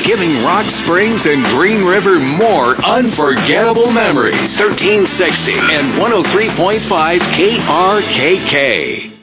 giving Rock Springs and Green River more unforgettable memories. 1360 and 103.5 KRKK.